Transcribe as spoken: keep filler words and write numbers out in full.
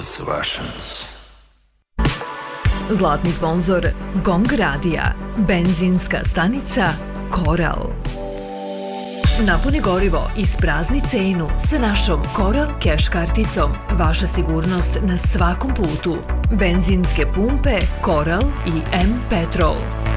those Russians. Zlatni sponzor Gong Radija, benzinska stanica Koral. Napuni gorivo, isprazni cenu sa našom Koral Cash karticom. Vaša sigurnost na svakom putu. Benzinske pumpe Koral i M Petrol.